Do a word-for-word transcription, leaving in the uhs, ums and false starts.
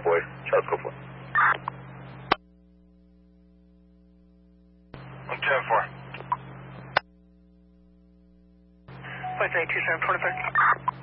boy. Charles, go for it. I'm ten four. Five eight two seven twenty five.